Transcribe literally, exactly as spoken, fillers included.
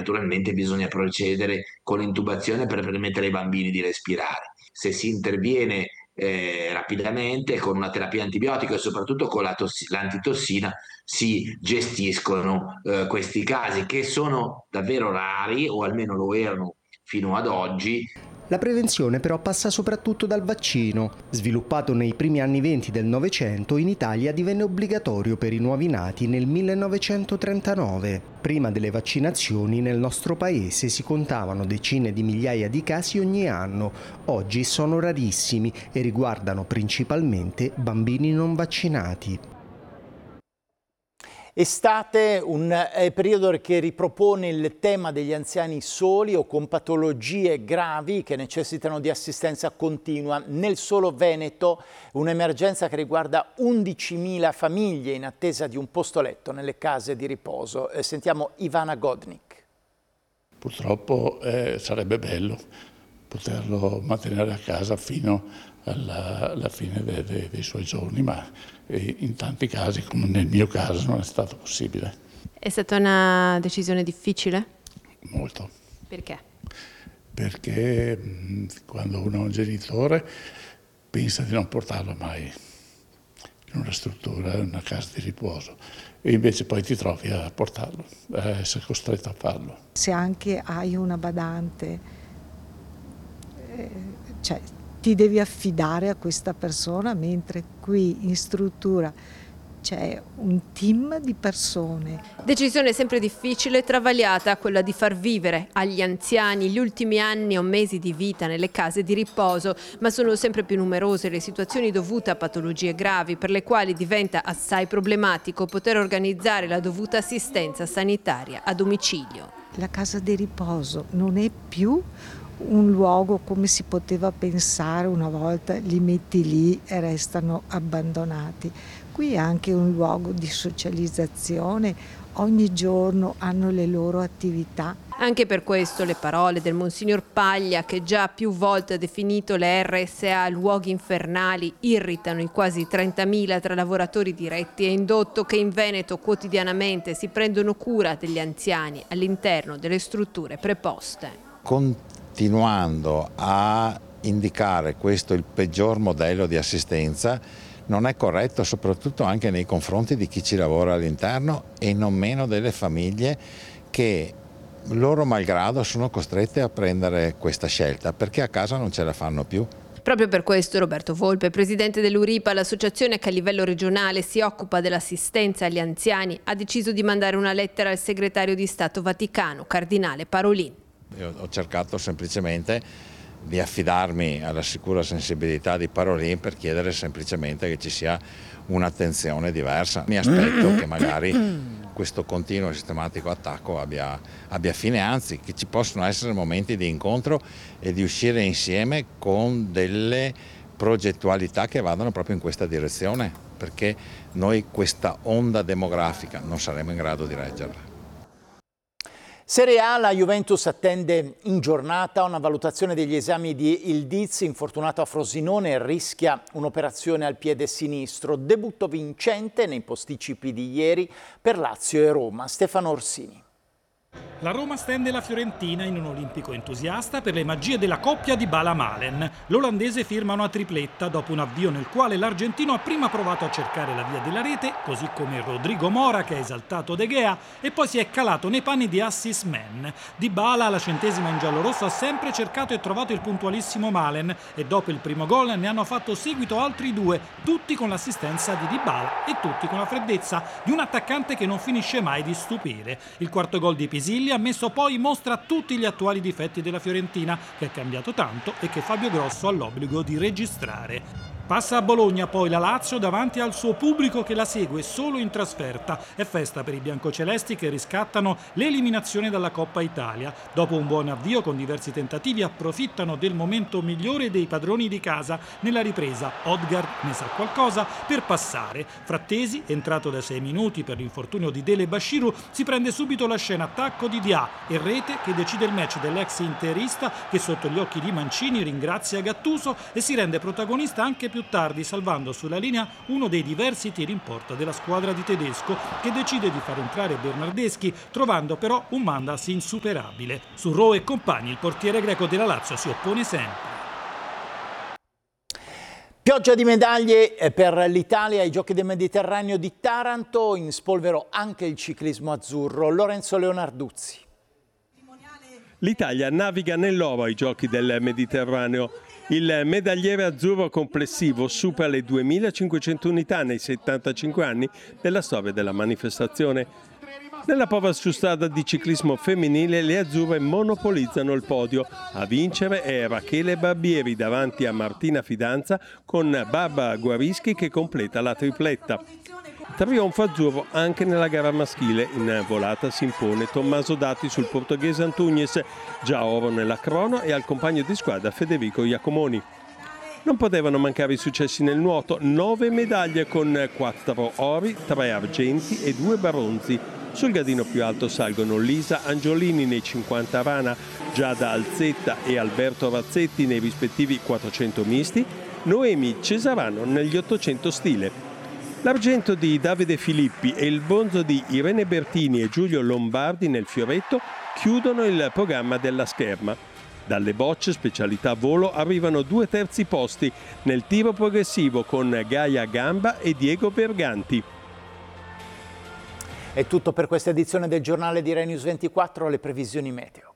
naturalmente bisogna procedere con l'intubazione per permettere ai bambini di respirare. Se si interviene eh, rapidamente con una terapia antibiotica e soprattutto con la tossi- l'antitossina si gestiscono eh, questi casi che sono davvero rari, o almeno lo erano fino ad oggi. La prevenzione però passa soprattutto dal vaccino. Sviluppato nei primi anni venti del Novecento, in Italia divenne obbligatorio per i nuovi nati nel millenovecentotrentanove. Prima delle vaccinazioni nel nostro paese si contavano decine di migliaia di casi ogni anno. Oggi sono rarissimi e riguardano principalmente bambini non vaccinati. Estate, un eh, periodo che ripropone il tema degli anziani soli o con patologie gravi che necessitano di assistenza continua. Nel solo Veneto un'emergenza che riguarda undicimila famiglie in attesa di un posto letto nelle case di riposo. Eh, sentiamo Ivana Godnik. Purtroppo eh, sarebbe bello poterlo mantenere a casa fino alla, alla fine de, de, dei suoi giorni, ma eh, in tanti casi, come nel mio caso, non è stato possibile. È stata una decisione difficile? Molto. Perché? Perché mh, quando uno è un genitore pensa di non portarlo mai in una struttura, in una casa di riposo, e invece poi ti trovi a portarlo, a essere costretto a farlo. Se anche hai una badante, eh, cioè ti devi affidare a questa persona, mentre qui in struttura c'è un team di persone. Decisione sempre difficile e travagliata, quella di far vivere agli anziani gli ultimi anni o mesi di vita nelle case di riposo, ma sono sempre più numerose le situazioni dovute a patologie gravi per le quali diventa assai problematico poter organizzare la dovuta assistenza sanitaria a domicilio. La casa di riposo non è più un luogo come si poteva pensare una volta, li metti lì e restano abbandonati. Qui è anche un luogo di socializzazione, ogni giorno hanno le loro attività. Anche per questo le parole del Monsignor Paglia, che già più volte ha definito le R S A luoghi infernali, irritano i quasi trentamila tra lavoratori diretti e indotto che in Veneto quotidianamente si prendono cura degli anziani all'interno delle strutture preposte. Continuando a indicare questo il peggior modello di assistenza, non è corretto, soprattutto anche nei confronti di chi ci lavora all'interno e non meno delle famiglie che loro malgrado sono costrette a prendere questa scelta perché a casa non ce la fanno più. Proprio per questo Roberto Volpe, presidente dell'Uripa, l'associazione che a livello regionale si occupa dell'assistenza agli anziani, ha deciso di mandare una lettera al segretario di Stato Vaticano, Cardinale Parolin. Io ho cercato semplicemente di affidarmi alla sicura sensibilità di Parolin per chiedere semplicemente che ci sia un'attenzione diversa. Mi aspetto che magari questo continuo e sistematico attacco abbia, abbia fine, anzi che ci possano essere momenti di incontro e di uscire insieme con delle progettualità che vadano proprio in questa direzione, perché noi questa onda demografica non saremo in grado di reggerla. Serie A, la Juventus attende in giornata una valutazione degli esami di Ildiz, infortunato a Frosinone, rischia un'operazione al piede sinistro. Debutto vincente nei posticipi di ieri per Lazio e Roma. Stefano Orsini. La Roma stende la Fiorentina in un olimpico entusiasta per le magie della coppia di Bala-Malen. L'olandese firma una tripletta dopo un avvio nel quale l'argentino ha prima provato a cercare la via della rete, così come Rodrigo Mora che ha esaltato De Gea, e poi si è calato nei panni di Assis Man. Dybala, alla centesima in giallorosso, ha sempre cercato e trovato il puntualissimo Malen e dopo il primo gol ne hanno fatto seguito altri due, tutti con l'assistenza di Dybala e tutti con la freddezza di un attaccante che non finisce mai di stupire. Il quarto gol di Pisilli ha messo poi in mostra tutti gli attuali difetti della Fiorentina, che è cambiato tanto e che Fabio Grosso ha l'obbligo di registrare. Passa a Bologna poi la Lazio davanti al suo pubblico che la segue solo in trasferta. È festa per i biancocelesti che riscattano l'eliminazione dalla Coppa Italia. Dopo un buon avvio con diversi tentativi approfittano del momento migliore dei padroni di casa. Nella ripresa Odgaard ne sa qualcosa per passare. Frattesi, entrato da sei minuti per l'infortunio di Dele Bashiru, si prende subito la scena attacco di Dia e rete che decide il match dell'ex interista che sotto gli occhi di Mancini ringrazia Gattuso e si rende protagonista anche più più tardi, salvando sulla linea uno dei diversi tiri in porta della squadra di Tedesco, che decide di far entrare Bernardeschi, trovando però un Mandas insuperabile. Su Rowe e compagni il portiere greco della Lazio si oppone sempre. Pioggia di medaglie per l'Italia ai Giochi del Mediterraneo di Taranto, in spolvero anche il ciclismo azzurro. Lorenzo Leonarduzzi. L'Italia naviga nell'oro ai Giochi del Mediterraneo. Il medagliere azzurro complessivo supera le duemilacinquecento unità nei settantacinque anni della storia della manifestazione. Nella prova su strada di ciclismo femminile le azzurre monopolizzano il podio. A vincere è Rachele Barbieri davanti a Martina Fidanza con Barbara Guarischi che completa la tripletta. Trionfo azzurro anche nella gara maschile. In volata si impone Tommaso Dati sul portoghese Antunes, già oro nella crono, e al compagno di squadra Federico Iacomoni. Non potevano mancare i successi nel nuoto, nove medaglie con quattro ori, tre argenti e due bronzi. Sul gradino più alto salgono Lisa Angiolini nei cinquanta rana, Giada Alzetta e Alberto Razzetti nei rispettivi quattrocento misti, Noemi Cesarano negli ottocento stile. L'argento di Davide Filippi e il bronzo di Irene Bertini e Giulio Lombardi nel fioretto chiudono il programma della scherma. Dalle bocce, specialità volo, arrivano due terzi posti nel tiro progressivo con Gaia Gamba e Diego Berganti. È tutto per questa edizione del giornale di Rai News ventiquattro, le previsioni meteo.